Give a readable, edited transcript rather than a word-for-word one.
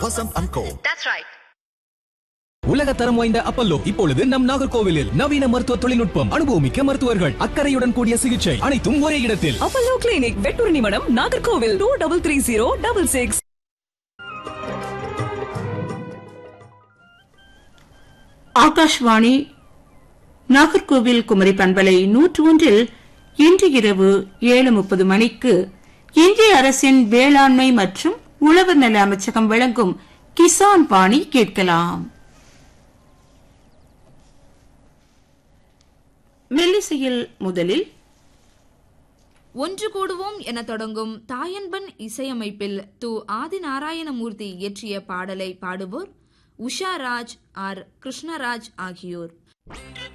Vasanth & Co. That's right. உலக தரம் வாய்ந்த அப்பல்லோ இப்பொழுது நம் நாகர்கோவிலில் நவீன மருத்துவ தொழில்நுட்பம், அனுபவமிக்க மருத்துவர்கள், அக்கறையுடன் கூடிய சிகிச்சை, அனைத்தும் ஒரே இடத்தில். Apollo clinic, Vettur நிமடம், Nagercoil 233066. ஆகாஷ்வாணி நாகர்கோவில் குமரி பண்பலை 101 இன்று இரவு 7:30 மணிக்கு இந்திய அரசின் வேளாண்மை மற்றும் உழவர் நல அமைச்சகம் வழங்கும் கிசான் பாணி கேட்கலாம். மெல்லிசையில் முதலில் ஒன்று கூடுவோம் என தொடங்கும் தாயன்பன் இசையமைப்பில் து. ஆதிநாராயணமூர்த்தி இயற்றிய பாடலை பாடுவோர் உஷா ராஜ், ஆர். கிருஷ்ணராஜ் ஆகியோர்.